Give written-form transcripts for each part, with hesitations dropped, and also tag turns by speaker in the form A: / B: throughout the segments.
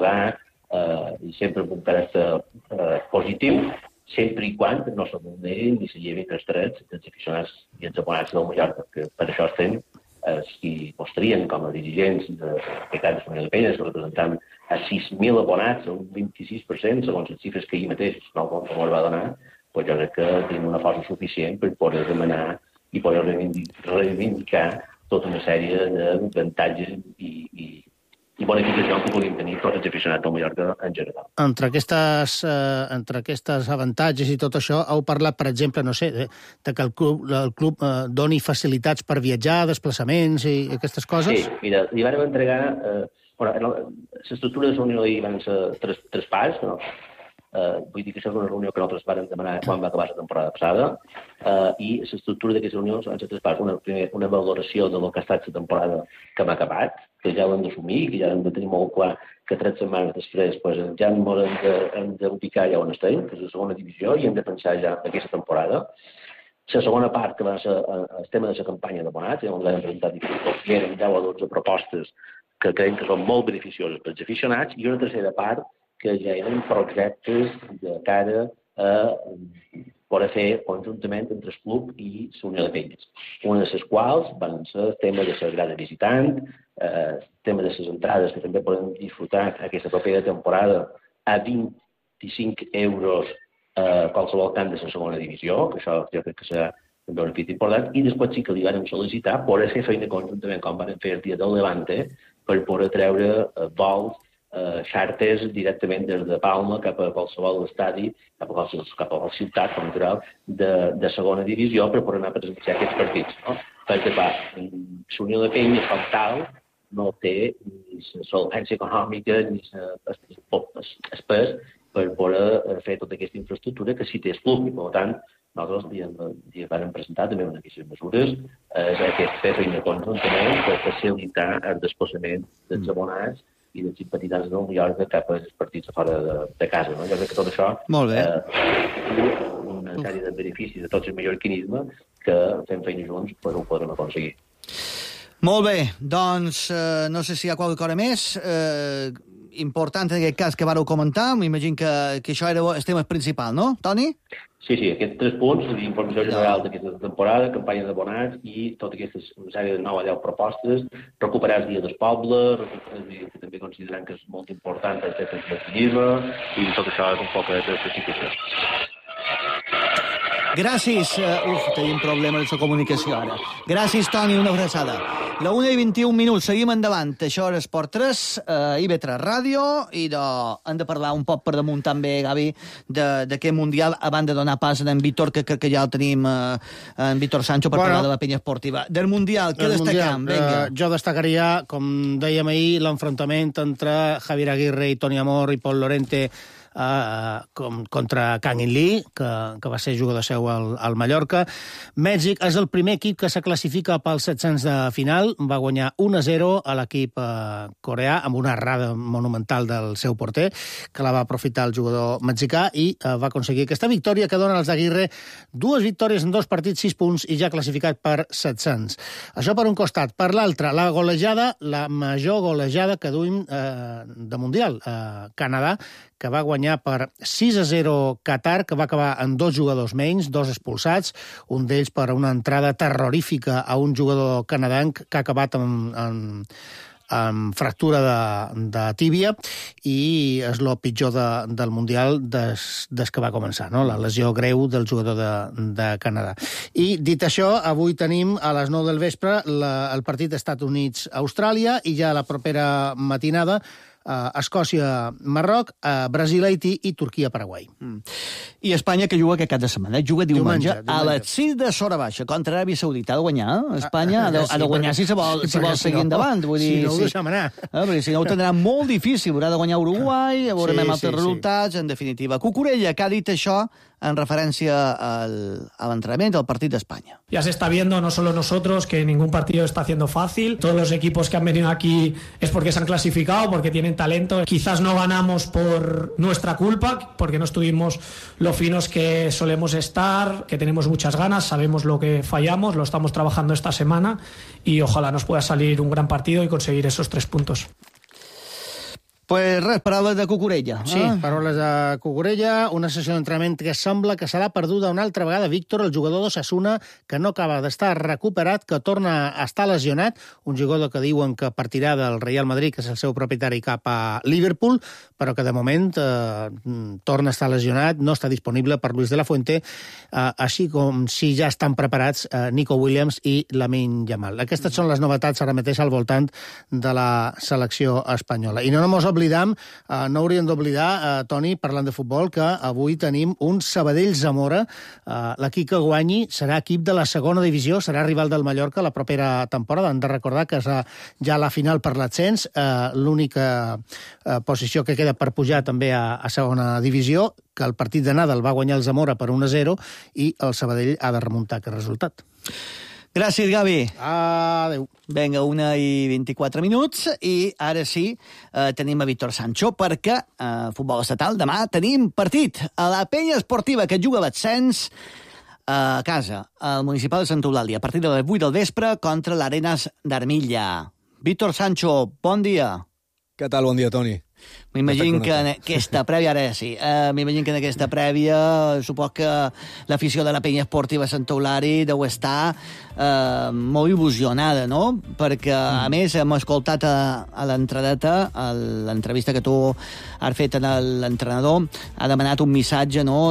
A: jugar i sempre amb un caràcter positiu, sempre i quan no se vulnerin ni se llevin els drets dels aficionats i els abonats del Mallorca, que per això estem qui mostrien com a dirigents de cada Unió de Penyes, representant a 6.000 abonats, un 26%, segons les xifres que ahir mateix el món va donar, doncs jo crec que tenim una força suficient per poder demanar i poder reivindicar tota una sèrie d'avantatges i bonificacions que podríem tenir tots els aficionats del Mallorca en general.
B: Entre aquestes avantatges i tot això, heu parlat, per exemple, no sé, de que el club doni facilitats per viatjar, desplaçaments i aquestes coses?
A: Sí, mira, li vam entregar... l'estructura de la reunió hi van ser tres parts, no? Vull dir que això és una reunió que nosaltres vam demanar quan va acabar la temporada passada i l'estructura d'aquestes reunions van ser tres parts. Una valoració de lo que ha estat la temporada que hem acabat, que ja ho hem d'assumir, que ja hem de tenir molt clar que 3 setmanes després ja hem d'ubicar ja on estem, que és la segona divisió, i hem de pensar ja en aquesta temporada. La segona part, que va ser el tema de la campanya d'abonats, on vam presentar diferents 10 o 12 propostes que creiem que són molt beneficioses per als aficionats, i una tercera part que ja eren projectes de cara a poder fer conjuntament entre el club i la Unió de Penyes. Una de les quals van ser el tema de la grada visitant, el tema de les entrades que també podem disfrutar aquesta propera temporada a 25 euros qualsevol camp de la segona divisió, que això jo crec que serà un benefit important, i després sí que li van sol·licitar poder fer feina conjuntament, com van fer el dia del Levante, per poder treure vols xàrters directament des de Palma cap a qualsevol estadi, cap a qualsevol ciutat, com natural, de segona divisió per poder anar a presenciar aquests partits. No? Perquè, clar, la Unió de Penyes com tal no té ni la solvència econòmica ni el pes per poder fer tota aquesta infraestructura que sí té el club. I, per tant, nosaltres li vam presentar també una d'aquestes mesures, aquest fer feina conjuntament per facilitar el desplaçament dels abonats i dels simpatitzants del Mallorca cap als partits fora de casa. No? Jo crec que tot això una sèrie de beneficis de tots el mallorquinisme que fem feina junts però ho podrem aconseguir.
C: Molt bé, doncs no sé si hi ha qualque cosa més important en aquest cas que vareu comentar. M'imagino que això era el tema principal, no, Toni?
A: Sí, aquests 3 punts, l'informació general d'aquesta temporada, campanya d'abonats i tota aquesta sèrie de 9 a 10 propostes, recuperar el dia del poble, que també considerem que és molt important el fet del mecanisme, i tot això és un poc de situació.
C: Gràcies. Tenim problemes de comunicació ara. Gràcies, Toni, una abraçada. La 1:21, seguim endavant. Això és Esport 3, IB3 Ràdio, i hem de parlar un poc per damunt també, Gavi, d'aquest Mundial, abans de donar pas a en Víctor, que crec que ja el tenim, en Víctor Sancho, per parlar de la penya esportiva. Del Mundial, què destacam?
B: Jo destacaria, com dèiem ahir, l'enfrontament entre Javier Aguirre i Toni Amor i Pol Lorente contra Kang In Lee, que va ser jugador seu al Mallorca. Mèxic és el primer equip que se classifica pels 700 de final. Va guanyar 1-0 a l'equip coreà amb una errada monumental del seu porter, que la va aprofitar el jugador mexicà, i va aconseguir aquesta victòria que dona als d'Aguirre 2 victòries en 2 partits, 6 punts, i ja classificat per 700. Això per un costat. Per l'altre, la golejada, la major golejada que duim de Mundial. Canadà, que va guanyar per 6-0 Qatar, que va acabar amb 2 jugadors menys, 2 expulsats, un d'ells per una entrada terrorífica a un jugador canadenc que ha acabat amb fractura de tíbia, i és el pitjor del Mundial des que va començar, no? La lesió greu del jugador de Canadà. I dit això, avui tenim a les 9 del vespre el partit d'Estats Units-Austràlia, i ja la propera matinada Escòcia-Marroc, Brasil-Haití i Turquia-Paraguai.
C: I Espanya, que juga aquest cap de setmana, juga diumenge a les 6 de l'hora baixa contra Aràbia Saudita. Ha de guanyar. Espanya ha de guanyar si vol seguir endavant.
B: Si no ho deixem anar.
C: Perquè si no ho tindrà molt difícil. Haurà de guanyar Uruguai, veurem altres resultats, en definitiva. Cucurella, que ha dit això en referència a l'entrenament del partit d'Espanya.
D: Ya se está viendo, no solo nosotros, que ningún partido está haciendo fácil. Todos los equipos que han venido aquí es porque se han clasificado, porque tienen talento. Quizás no ganamos por nuestra culpa, porque no estuvimos lo finos que solemos estar, que tenemos muchas ganas, sabemos lo que fallamos, lo estamos trabajando esta semana y ojalá nos pueda salir un gran partido y conseguir esos 3 puntos.
C: Pues res, paraules de Cucurella.
B: Sí, paraules de Cucurella, una sessió d'entrenament que sembla que serà perduda una altra vegada. Víctor, el jugador d'Osasuna, que no acaba d'estar recuperat, que torna a estar lesionat, un jugador que diuen que partirà del Real Madrid, que és el seu propietari, cap a Liverpool, però que de moment torna a estar lesionat, no està disponible per Luis de la Fuente, així com si ja estan preparats Nico Williams i Lamine Yamal. Aquestes són les novetats ara mateix al voltant de la selecció espanyola. I no ens oblidam, no hauríem d'oblidar, Toni, parlant de futbol, que avui tenim un Sabadell-Zamora. L'equip que guanyi serà equip de la segona divisió, serà rival del Mallorca la propera temporada. Hem de recordar que és ja la final per l'ascens, l'única posició que queda per pujar també a segona divisió, que el partit d'anada el va guanyar el Zamora per 1-0 i el Sabadell ha de remuntar aquest resultat.
C: Gràcies, Gavi.
B: Adéu.
C: Vinga, 1:24 i ara sí, tenim a Víctor Sancho perquè futbol estatal demà tenim partit a la penya esportiva que juga a l'ascens a casa, al municipal de Santa Eulàlia, a partir de les 8 del vespre contra l'Arenas d'Armilla. Víctor Sancho, bon dia.
E: Què tal? Bon dia, Toni.
C: M'imagino que en aquesta prèvia, ara sí, m'imagino que en aquesta prèvia supos que l'afició de la penya esportiva Sant Eulari deu estar molt il·lusionada, no? Perquè, a més, hem escoltat a l'entradeta, a l'entrevista que tu has fet a l'entrenador, ha demanat un missatge, no?,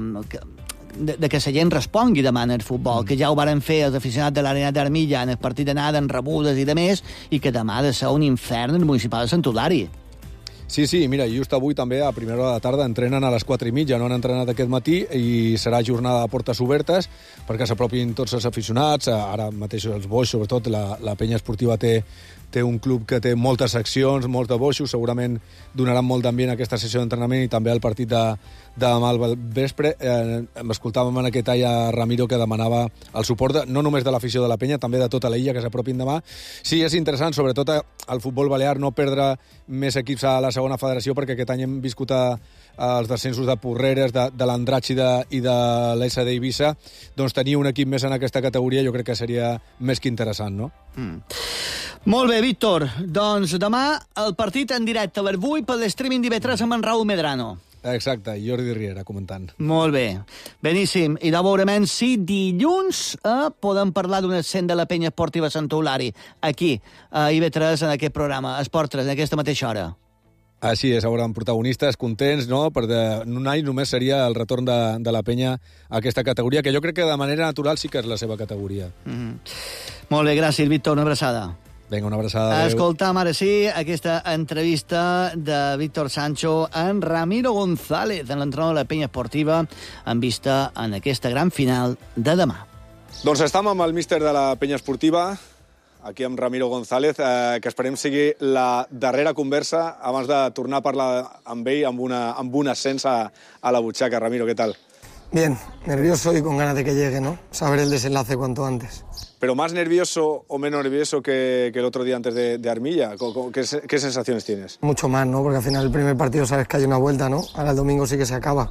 C: de que la gent respongui demà en el futbol, que ja ho varen fer els aficionats de l'Arena d'Armilla en el partit d'anada, en rebudes i de més, i que demà ha de ser un infern el municipal de Sant Eulari.
E: Sí, mira, just avui també a primera hora de la tarda entrenen a les 4:30, no han entrenat aquest matí i serà jornada de portes obertes perquè s'apropin tots els aficionats, ara mateix els boixos, sobretot la penya esportiva té un club que té moltes seccions, molts de boixos, segurament donaran molt d'ambient a aquesta sessió d'entrenament i també al partit de demà al vespre. Escoltàvem en aquest tall a Ramiro que demanava el suport no només de l'afició de la penya, també de tota la illa que s'apropin demà. Sí, és interessant, sobretot al futbol balear, no perdre més equips a la segona federació, perquè aquest any hem viscut els descensos de Porreres, de l'Andratx i de l'ESA d'Eivissa. Doncs tenir un equip més en aquesta categoria jo crec que seria més que interessant, no?
C: Molt bé, Víctor. Doncs demà el partit en directe a les 8 per l'streaming d'IV3 amb en Raúl Medrano.
E: Exacte, i Jordi Riera comentant.
C: Molt bé, beníssim. I de veurem si dilluns podem parlar d'un ascent de la penya esportiva Sant Eulari, aquí, a IV3, en aquest programa, Esport 3, en aquesta mateixa hora.
E: Així és, hauran protagonistes contents, no? Perquè un any només seria el retorn de la penya a aquesta categoria, que jo crec que de manera natural sí que és la seva categoria.
C: Molt bé, gràcies, Víctor, una abraçada.
E: Vinga, una abraçada. Adéu.
C: Escoltam ara sí aquesta entrevista de Víctor Sancho en Ramiro González, en l'entrenador de la penya esportiva, en vista en aquesta gran final de demà.
E: Doncs estem amb el míster de la penya esportiva, aquí amb Ramiro González, que esperem sigui la darrera conversa abans de tornar a parlar amb ell amb un ascens a la butxaca. Ramiro, ¿qué tal?
F: Bien, nervioso y con ganas de que llegue, ¿no? Saber el desenlace cuanto antes.
E: ¿Pero más nervioso o menos nervioso que el otro día antes de Armilla? ¿Qué sensaciones tienes?
F: Mucho más, ¿no? Porque al final el primer partido sabes que hay una vuelta, ¿no? Ahora el domingo sí que se acaba.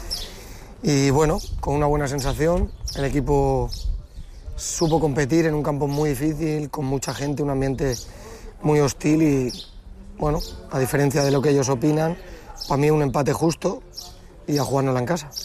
F: Y bueno, con una buena sensación, el equipo supo competir en un campo muy difícil, con mucha gente, un ambiente muy hostil y, bueno, a diferencia de lo que ellos opinan, para mí un empate justo y a jugárnosla en casa.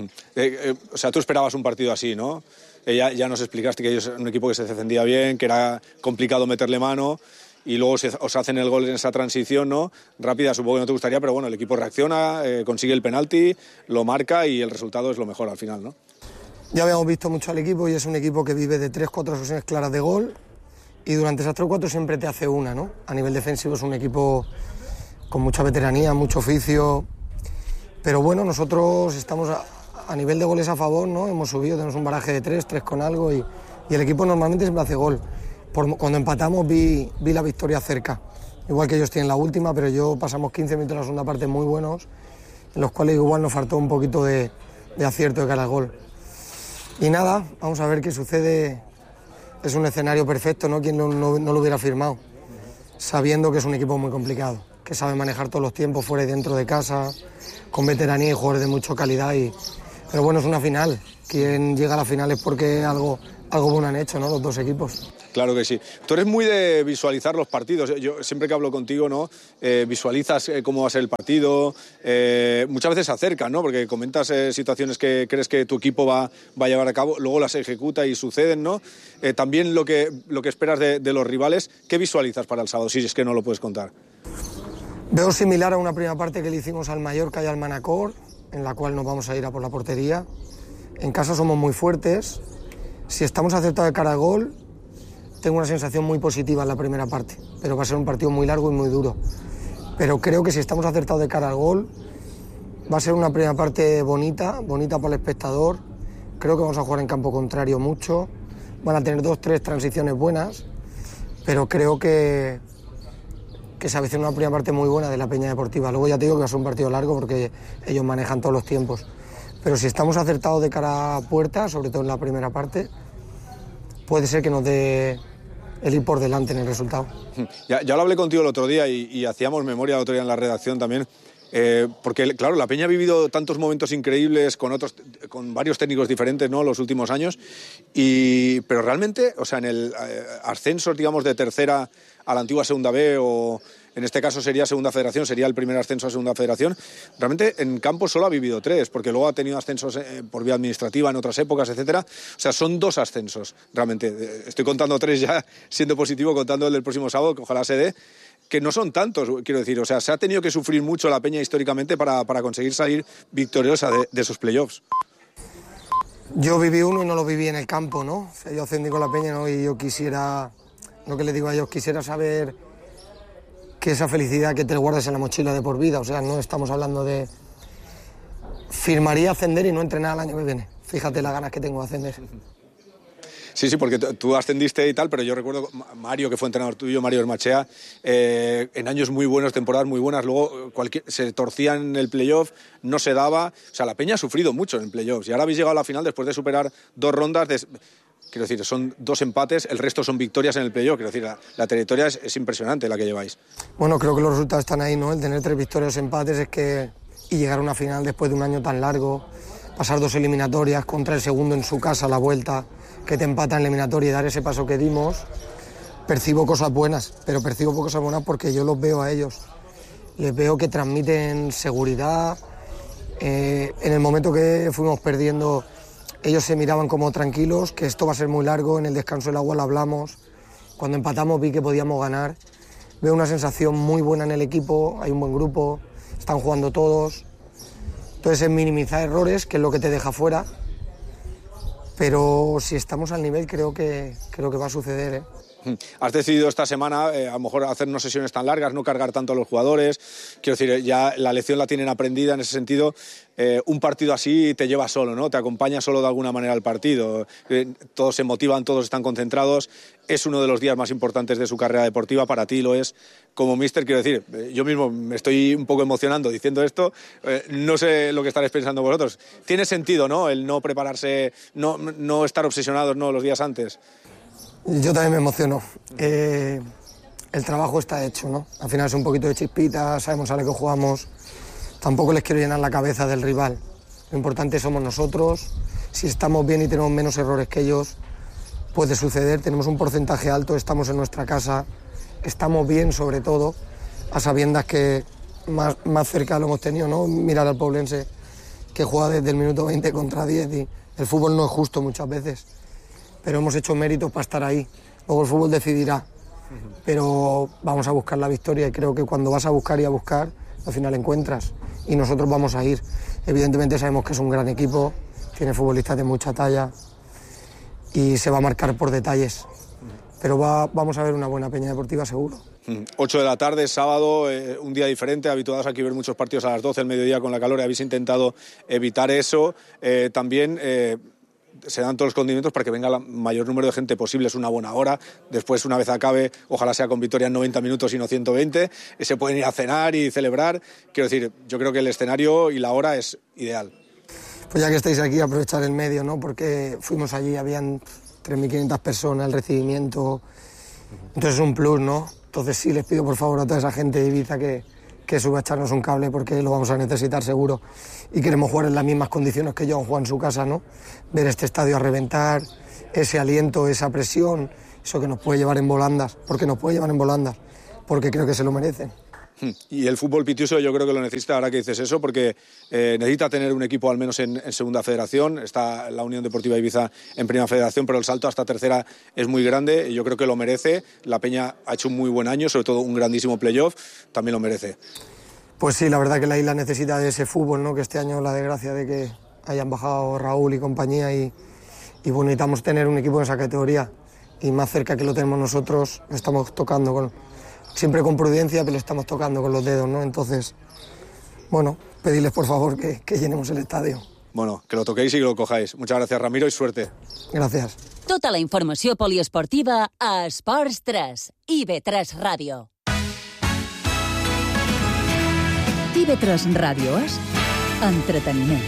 E: O sea, tú esperabas un partido así, ¿no? Ya nos explicaste que ellos eran un equipo que se defendía bien, que era complicado meterle mano y luego os hacen el gol en esa transición, ¿no? Rápida, supongo que no te gustaría, pero bueno, el equipo reacciona, consigue el penalti, lo marca y el resultado es lo mejor al final, ¿no?
F: Ya habíamos visto mucho al equipo y es un equipo que vive de 3-4 ocasiones claras de gol y durante esas 3-4 siempre te hace una, ¿no? A nivel defensivo es un equipo con mucha veteranía, mucho oficio, pero bueno, nosotros estamos a nivel de goles a favor, ¿no? Hemos subido, tenemos un baraje de 3 con algo y el equipo normalmente siempre hace gol. Cuando empatamos vi la victoria cerca, igual que ellos tienen la última, pero pasamos 15 minutos en la segunda parte muy buenos, en los cuales igual nos faltó un poquito de acierto de cara al gol. Y nada, vamos a ver qué sucede. Es un escenario perfecto, ¿no? Quien no lo hubiera firmado, sabiendo que es un equipo muy complicado, que sabe manejar todos los tiempos fuera y dentro de casa, con veteranía y jugadores de mucha calidad. Pero bueno, es una final. Quien llega a la final es porque algo bueno han hecho, ¿no? Los dos equipos.
E: Claro que sí. Tú eres muy de visualizar los partidos. Yo siempre que hablo contigo, ¿no? Visualizas cómo va a ser el partido. Muchas veces se acercan, ¿no? Porque comentas situaciones que crees que tu equipo va a llevar a cabo, luego las ejecuta y suceden, ¿no? También lo que esperas de los rivales. ¿Qué visualizas para el sábado? Si es que no lo puedes contar.
F: Veo similar a una primera parte que le hicimos al Mallorca y al Manacor, en la cual nos vamos a ir a por la portería. En casa somos muy fuertes. Si estamos acertados de cara al gol, tengo una sensación muy positiva en la primera parte, pero va a ser un partido muy largo y muy duro. Pero creo que si estamos acertados de cara al gol, va a ser una primera parte bonita para el espectador. Creo que vamos a jugar en campo contrario mucho. Van a tener 2-3 transiciones buenas, pero creo que se avecina una primera parte muy buena de la Peña Deportiva. Luego ya te digo que va a ser un partido largo porque ellos manejan todos los tiempos. Pero si estamos acertados de cara a puerta, sobre todo en la primera parte, puede ser que nos dé el ir por delante en el resultado.
E: Ya lo hablé contigo el otro día y hacíamos memoria el otro día en la redacción también, porque claro, la Peña ha vivido tantos momentos increíbles con varios técnicos diferentes, ¿no?, los últimos años, pero realmente, o sea, en el ascenso, digamos, de tercera a la antigua segunda B, o en este caso sería segunda federación, sería el primer ascenso a segunda federación, realmente en campo solo ha vivido 3, porque luego ha tenido ascensos por vía administrativa en otras épocas, etcétera. O sea, son 2 ascensos, realmente. Estoy contando 3 ya, siendo positivo, contando el del próximo sábado, que ojalá se dé, que no son tantos, quiero decir. O sea, se ha tenido que sufrir mucho la Peña históricamente para conseguir salir victoriosa de esos playoffs.
F: Yo viví uno y no lo viví en el campo, ¿no? O sea, yo ascendí con la Peña, ¿no? Y yo quisiera, lo que les digo a ellos, quisiera saber que esa felicidad que te guardes en la mochila de por vida. O sea, no estamos hablando de... Firmaría ascender y no entrenar el año que viene. Fíjate las ganas que tengo de ascender.
E: Sí, porque tú ascendiste y tal, pero yo recuerdo Mario, que fue entrenador tuyo, Mario Hermachea, en años muy buenos, temporadas muy buenas, luego se torcía en el playoff, no se daba. O sea, la Peña ha sufrido mucho en playoffs y ahora habéis llegado a la final después de superar 2 rondas de... Quiero decir, son 2 empates, el resto son victorias en el playoff. Quiero decir, la trayectoria es impresionante la que lleváis.
F: Bueno, creo que los resultados están ahí, ¿no? El tener 3 victorias, empates, y llegar a una final después de un año tan largo, pasar 2 eliminatorias contra el segundo en su casa, la vuelta, que te empata en la eliminatoria y dar ese paso que dimos, percibo cosas buenas, pero percibo cosas buenas porque yo los veo a ellos. Les veo que transmiten seguridad. En el momento que fuimos perdiendo, ellos se miraban como tranquilos, que esto va a ser muy largo, en el descanso del agua lo hablamos. Cuando empatamos vi que podíamos ganar. Veo una sensación muy buena en el equipo, hay un buen grupo, están jugando todos. Entonces es minimizar errores, que es lo que te deja fuera. Pero si estamos al nivel creo que va a suceder, ¿eh?
E: Has decidido esta semana a lo mejor hacer no sesiones tan largas, no cargar tanto a los jugadores. Quiero decir, ya la lección la tienen aprendida en ese sentido. Un partido así te lleva solo, ¿no? Te acompaña solo de alguna manera al partido. Todos se motivan, todos están concentrados. Es uno de los días más importantes de su carrera deportiva. Para ti lo es como míster. Quiero decir, yo mismo me estoy un poco emocionando diciendo esto. No sé lo que estaréis pensando vosotros. Tiene sentido, ¿no?, el no prepararse, no estar obsesionados, ¿no?, los días antes.
F: Yo también me emociono. El trabajo está hecho, ¿no? Al final es un poquito de chispita, sabemos a lo que jugamos. Tampoco les quiero llenar la cabeza del rival. Lo importante somos nosotros. Si estamos bien y tenemos menos errores que ellos, puede suceder. Tenemos un porcentaje alto, estamos en nuestra casa, estamos bien sobre todo, a sabiendas que más cerca lo hemos tenido, ¿no? Mirar al Poblense, que juega desde el minuto 20 contra 10 y el fútbol no es justo muchas veces. Pero hemos hecho méritos para estar ahí. Luego el fútbol decidirá, pero vamos a buscar la victoria y creo que cuando vas a buscar y a buscar, al final encuentras y nosotros vamos a ir. Evidentemente sabemos que es un gran equipo, tiene futbolistas de mucha talla y se va a marcar por detalles, pero vamos a ver una buena Peña Deportiva seguro.
E: 8 de la tarde, sábado, un día diferente. Habituados aquí a ver muchos partidos a las 12 del mediodía con la calor, habéis intentado evitar eso. También se dan todos los condimentos para que venga el mayor número de gente posible. Es una buena hora. Después, una vez acabe, ojalá sea con victoria en 90 minutos y no 120. Se pueden ir a cenar y celebrar. Quiero decir, yo creo que el escenario y la hora es ideal.
F: Pues ya que estáis aquí, aprovechar el medio, ¿no? Porque fuimos allí, habían 3.500 personas, el recibimiento. Entonces es un plus, ¿no? Entonces sí, les pido por favor a toda esa gente de Ibiza que suba a echarnos un cable porque lo vamos a necesitar seguro. Y queremos jugar en las mismas condiciones que ellos han jugado en su casa, ¿no? Ver este estadio a reventar, ese aliento, esa presión eso que nos puede llevar en volandas, porque creo que se lo merecen.
E: Y el fútbol pitiuso yo creo que lo necesita, ahora que dices eso, porque necesita tener un equipo al menos en segunda federación. Está la Unión Deportiva Ibiza en primera federación, pero el salto hasta tercera es muy grande y yo creo que lo merece. La Peña ha hecho un muy buen año, sobre todo un grandísimo playoff, también lo merece.
F: Pues sí, la verdad que la isla necesita de ese fútbol, ¿no? Que este año la desgracia de que hayan bajado Raúl y compañía y bueno, necesitamos tener un equipo en esa categoría y más cerca que lo tenemos nosotros, lo estamos tocando siempre con prudencia, pero lo estamos tocando con los dedos, ¿no? Entonces, bueno, pedirles por favor que llenemos el estadio.
E: Bueno, que lo toquéis y que lo cojáis. Muchas gracias, Ramiro, y suerte.
F: Gràcies.
G: Tota la informació poliesportiva a Esports 3, IB3 Ràdio. IB3 Ràdio és entreteniment.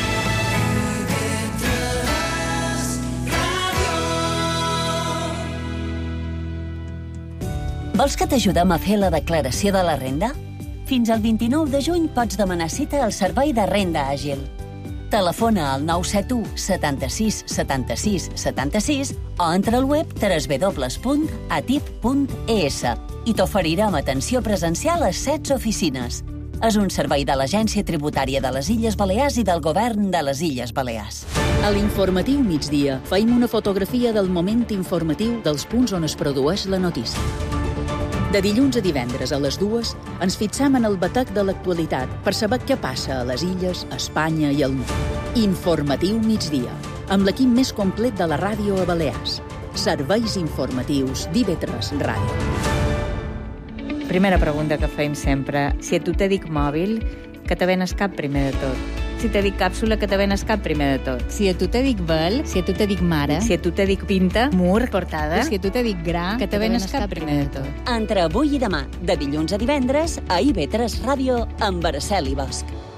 G: Vols que t'ajudem a fer la declaració de la renda? Fins al 29 de juny pots demanar cita al Servei de Renda Àgil. Telefona al 971 76 76 76 o entra al web www.atip.es i t'oferirem atenció presencial a 16 oficines. És un servei de l'Agència Tributària de les Illes Balears i del Govern de les Illes Balears.
H: A l'informatiu migdia feim una fotografia del moment informatiu dels punts on es produeix la notícia. De dilluns a divendres a les 2 ens fixem en el batec de l'actualitat per saber què passa a les illes, a Espanya i al món. Informatiu migdia, amb l'equip més complet de la ràdio a Balears. Serveis informatius d'IB3 Ràdio.
I: Primera pregunta que feim sempre. Si a tu te dic mòbil, que te ven al cap primer de tot? Si te dic càpsula, que te ven al cap primer de tot?
J: Si a tu te dic vel, si a tu te dic mare,
I: si a tu te dic pinta, mur, portada,
J: si a tu te dic gra,
I: que te ven al cap primer de tot?
G: Entre avui i demà, de dilluns a divendres, a IB3 Ràdio, amb Araceli Bosch.